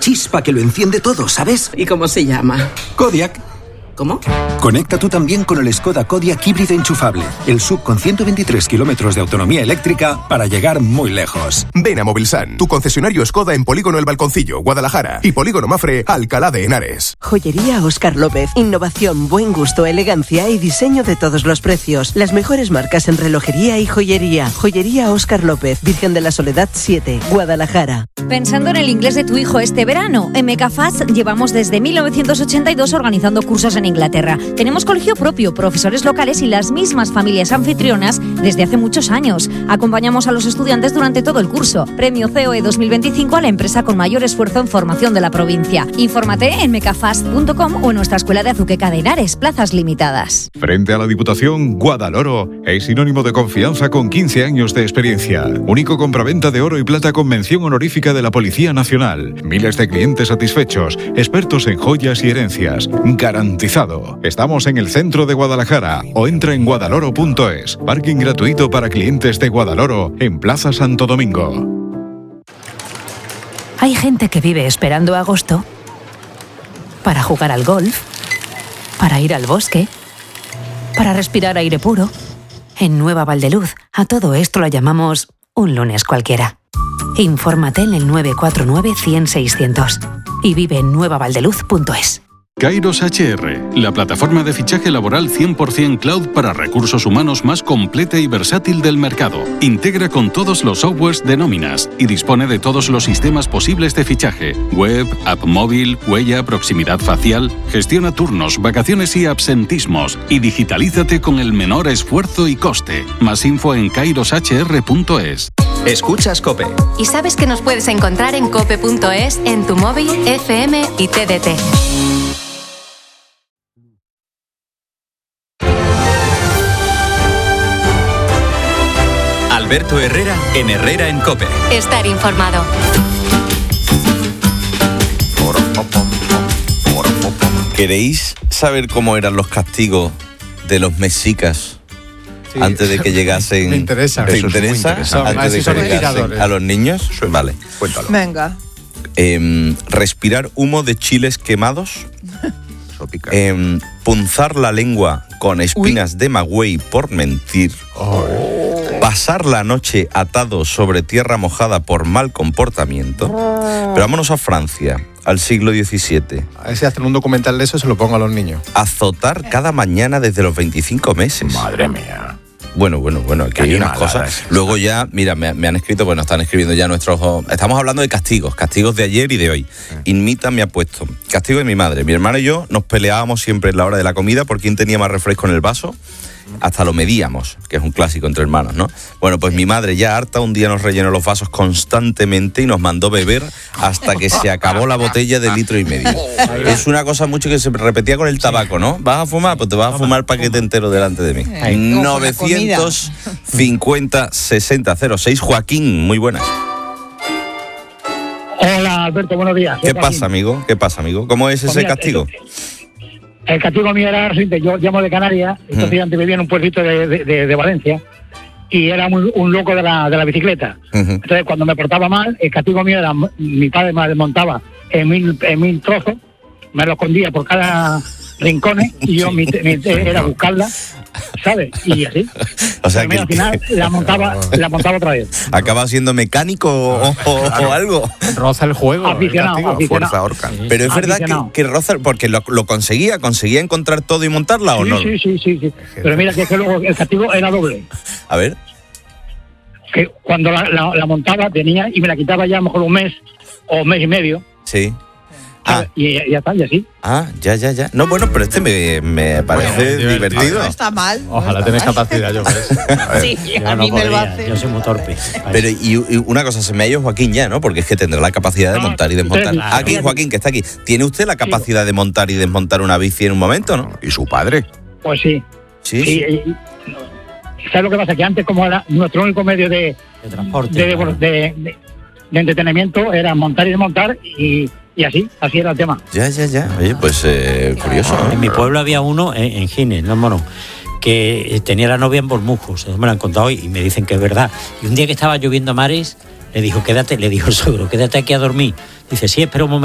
chispa que lo enciende todo, ¿sabes? ¿Y cómo se llama? Kodiaq. ¿Cómo? Conecta tú también con el Skoda Kodiaq híbrido enchufable, el SUV con 123 kilómetros de autonomía eléctrica para llegar muy lejos. Ven a Movilsan, tu concesionario Skoda en Polígono El Balconcillo, Guadalajara, y Polígono Mafre, Alcalá de Henares. Joyería Óscar López. Innovación, buen gusto, elegancia y diseño de todos los precios. Las mejores marcas en relojería y joyería. Joyería Óscar López, Virgen de la Soledad 7, Guadalajara. Pensando en el inglés de tu hijo este verano, en MKFast llevamos desde 1982 organizando cursos en Inglaterra. Tenemos colegio propio, profesores locales y las mismas familias anfitrionas desde hace muchos años. Acompañamos a los estudiantes durante todo el curso. Premio COE 2025 a la empresa con mayor esfuerzo en formación de la provincia. Infórmate en mkfast.com o en nuestra escuela de Azuqueca de Henares, plazas limitadas. Frente a la Diputación, Guadaloro es sinónimo de confianza con 15 años de experiencia. Único compraventa de oro y plata con mención honorífica de la Policía Nacional. Miles de clientes satisfechos, expertos en joyas y herencias. Garantizado. Estamos en el centro de Guadalajara o entra en guadaloro.es. Parking gratuito para clientes de Guadaloro en Plaza Santo Domingo. Hay gente que vive esperando agosto para jugar al golf, para ir al bosque, para respirar aire puro. En Nueva Valdeluz, a todo esto lo llamamos un lunes cualquiera. Infórmate en el 949 100 600 y vive en nuevavaldeluz.es. Kairos HR, la plataforma de fichaje laboral 100% cloud para recursos humanos más completa y versátil del mercado. Integra con todos los softwares de nóminas y dispone de todos los sistemas posibles de fichaje: web, app móvil, huella, proximidad facial. Gestiona turnos, vacaciones y absentismos y digitalízate con el menor esfuerzo y coste. Más info en kairoshr.es. Escuchas COPE. Y sabes que nos puedes encontrar en cope.es, en tu móvil, FM y TDT. Alberto Herrera en Herrera en COPE. Estar informado. ¿Queréis saber cómo eran los castigos de los mexicas? Sí. Antes de que llegasen. Me interesa. ¿Te interesa? Antes de que llegasen a los niños. Sí. Vale. Cuéntalo. Venga. Respirar humo de chiles quemados. Punzar la lengua con espinas de magüey por mentir. Pasar la noche atado sobre tierra mojada por mal comportamiento. Pero vámonos a Francia, al siglo XVII. A ver si hacen un documental de eso, se lo pongo a los niños. Azotar cada mañana desde los 25 meses. Madre mía. Bueno, aquí hay unas cosas. Luego ya, mira, me han escrito, bueno, están escribiendo ya nuestros... Estamos hablando de castigos de ayer y de hoy. Inmita me ha puesto. Castigo de mi madre. Mi hermano y yo nos peleábamos siempre en la hora de la comida por quién tenía más refresco en el vaso. Hasta lo medíamos, que es un clásico entre hermanos, ¿no? Bueno, pues mi madre, ya harta, un día nos rellenó los vasos constantemente y nos mandó beber hasta que se acabó la botella de 1,5 litros. Es una cosa mucho que se repetía con el tabaco, ¿no? ¿Vas a fumar? Pues te vas a fumar el paquete entero delante de mí. 950 60 06. Joaquín, muy buenas. Hola, Alberto, buenos días. ¿Qué pasa, amigo? ¿Cómo es ese castigo? El castigo mío era el siguiente. Yo llamo de Canarias, entonces antes vivía en un pueblito de Valencia y era un loco de la bicicleta. Entonces cuando me portaba mal, el castigo mío era, mi padre me desmontaba en mil trozos, me lo escondía por cada rincón y yo era buscarla, ¿sabes? Y así. O sea que al final la montaba otra vez. ¿Acaba siendo mecánico o algo? Roza el juego. Aficionado. Fuerza Orca. Pero es verdad que roza, porque lo conseguía encontrar todo y montarla, ¿o no? Sí. Pero mira que luego el castigo era doble. A ver. Que cuando la montaba tenía y me la quitaba ya a lo mejor un mes o mes y medio. Sí. Y ya está, y así. Ya. No, bueno, pero me parece divertido. No está mal. Ojalá tenés capacidad, yo creo. Sí, a mí me lo hace. Yo soy muy torpe. Pero y una cosa, se me ha ido Joaquín ya, ¿no? Porque es que tendrá la capacidad de montar y desmontar. Aquí, Joaquín, que está aquí. ¿Tiene usted la capacidad de montar y desmontar una bici en un momento, no? ¿Y su padre? Pues sí. Sí. ¿Sabes lo que pasa? Que antes, como era nuestro único medio de transporte, de entretenimiento, era montar y desmontar y así era el tema. Ya. Oye, pues curioso. En mi pueblo había uno, en Gines, no en Morón, que tenía la novia en Bormujos. Me lo han contado hoy y me dicen que es verdad. Y un día que estaba lloviendo a mares, le dijo el suegro, quédate aquí a dormir. Dice, sí, espera un momento.